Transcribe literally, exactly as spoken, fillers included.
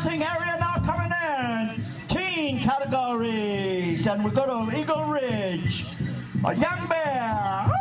racing area now coming in. Teen categories. And we go to Eagle Ridge. A young bear.